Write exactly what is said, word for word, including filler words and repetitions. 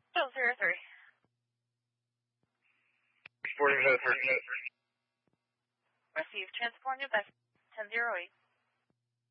Still zero three. Reporting zero three. Receive transport New Best ten zero eight.